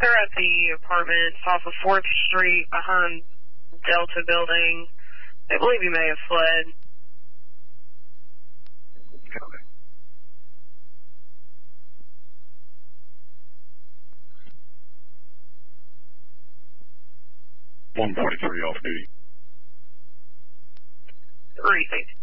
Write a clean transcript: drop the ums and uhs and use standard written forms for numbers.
They're at the apartments off of 4th Street behind Delta Building. I believe he may have fled. Okay. (143) off duty. What do you think?